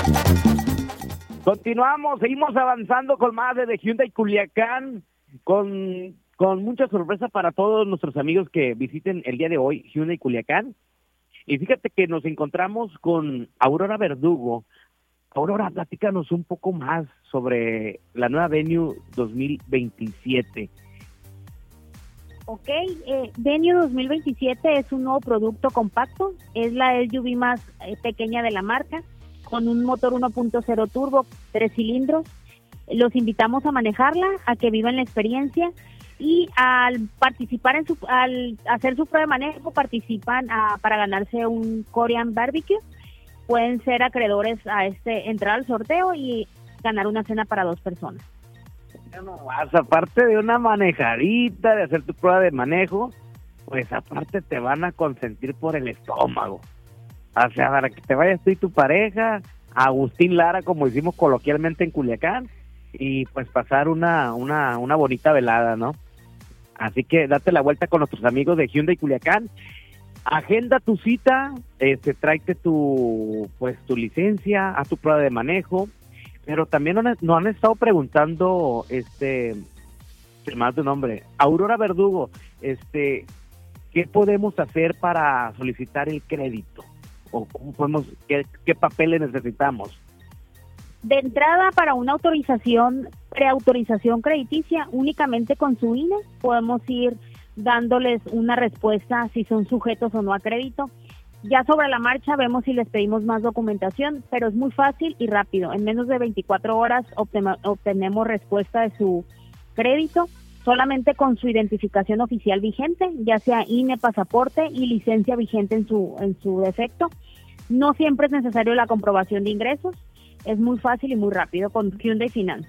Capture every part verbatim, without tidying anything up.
Continuamos, seguimos avanzando con más de Hyundai Culiacán, con, con mucha sorpresa para todos nuestros amigos que visiten el día de hoy Hyundai Culiacán. Y fíjate que nos encontramos con Aurora Verdugo. Aurora, platícanos un poco más sobre la nueva Venue dos mil veintisiete. Ok, eh, Venue dos mil veintisiete es un nuevo producto compacto, es la S U V más eh, pequeña de la marca, con un motor uno punto cero turbo, tres cilindros. Los invitamos a manejarla, a que vivan la experiencia y al participar en su, al hacer su prueba de manejo, participan a, para ganarse un Korean barbecue. Pueden ser acreedores a este, entrar al sorteo y ganar una cena para dos personas. No más, aparte de una manejadita, de hacer tu prueba de manejo, pues aparte te van a consentir por el estómago. O sea, para que te vayas tú y tu pareja, Agustín Lara, como decimos coloquialmente en Culiacán, y pues pasar una, una, una bonita velada, ¿no? Así que date la vuelta con nuestros amigos de Hyundai Culiacán, agenda tu cita, este, tráete tu, pues, tu licencia, haz tu prueba de manejo, pero también nos han, nos han estado preguntando, este, más de nombre, Aurora Verdugo, este, ¿qué podemos hacer para solicitar el crédito? ¿O cómo podemos, qué, qué papeles necesitamos? De entrada, para una autorización, preautorización crediticia, únicamente con su I N E podemos ir dándoles una respuesta si son sujetos o no a crédito. Ya sobre la marcha vemos si les pedimos más documentación, pero es muy fácil y rápido. En menos de veinticuatro horas obten- obtenemos respuesta de su crédito, solamente con su identificación oficial vigente, ya sea I N E, pasaporte y licencia vigente en su, en su defecto. No siempre es necesario la comprobación de ingresos, es muy fácil y muy rápido con Hyundai Finance.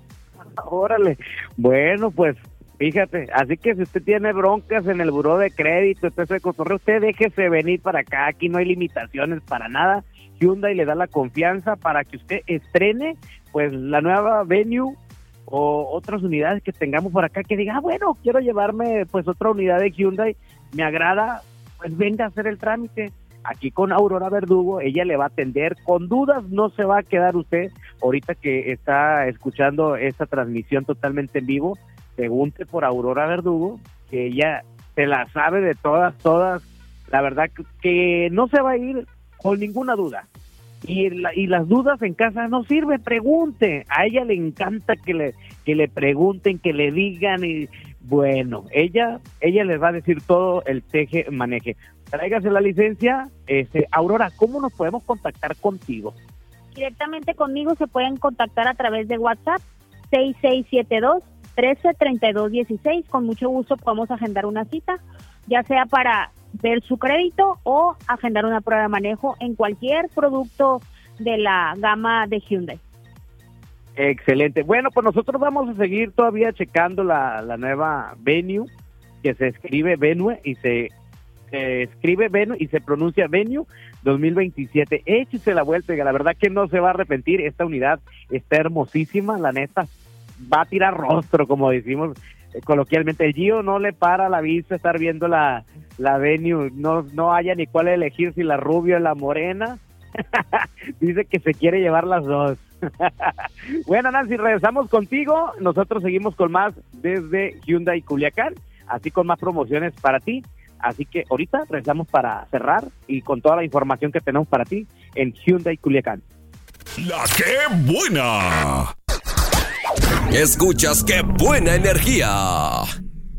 Órale, bueno, pues fíjate, así que si usted tiene broncas en el buró de crédito, entonces de cotorreo, usted déjese venir para acá, aquí no hay limitaciones para nada. Hyundai le da la confianza para que usted estrene pues la nueva Venue o otras unidades que tengamos por acá, que diga, ah, bueno, quiero llevarme pues otra unidad de Hyundai, me agrada, pues venga a hacer el trámite. Aquí con Aurora Verdugo, ella le va a atender, con dudas no se va a quedar usted, ahorita que está escuchando esta transmisión totalmente en vivo, pregunte por Aurora Verdugo, que ella se la sabe de todas, todas, la verdad que, que no se va a ir con ninguna duda. Y, la, y las dudas en casa no sirve, pregunte, a ella le encanta que le, que le pregunten, que le digan, y bueno, ella, ella les va a decir todo el teje maneje. Tráigase la licencia. este, Aurora, ¿cómo nos podemos contactar contigo? Directamente conmigo se pueden contactar a través de WhatsApp seis seis siete dos, uno tres, tres dos uno seis. Con mucho gusto podemos agendar una cita, ya sea para ver su crédito o agendar una prueba de manejo en cualquier producto de la gama de Hyundai. Excelente. Bueno, pues nosotros vamos a seguir todavía checando la, la nueva Venue, que se escribe Venue y se, se escribe Venue y se pronuncia Venue dos mil veintisiete. Échese la vuelta, y la verdad que no se va a arrepentir. Esta unidad está hermosísima, la neta, va a tirar rostro, como decimos eh, coloquialmente. El Gio no le para la vista estar viendo la, la Venue, no, no haya ni cuál elegir, si la rubia o la morena. Dice que se quiere llevar las dos. Bueno, Nancy, regresamos contigo. Nosotros seguimos con más desde Hyundai Culiacán, así con más promociones para ti. Así que ahorita regresamos para cerrar y con toda la información que tenemos para ti en Hyundai Culiacán. La que buena. Escuchas Qué Buena Energía.